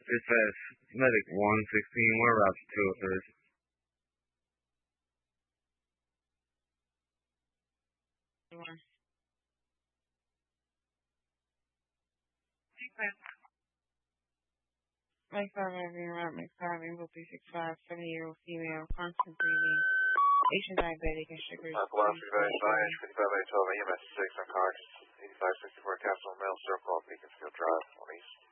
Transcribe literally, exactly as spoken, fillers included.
It says medic one sixteen. What route to two oh three? Make five having around make five Invo three six five, seventy year old female, constant breathing, Asian diabetic and sugar. Uh, Velocity Valley five, fifty-five eight twelve, E M S six, unconscious, eighty-five sixty-four, Capsule Mill Circle, Beaconsfield Drive, on East.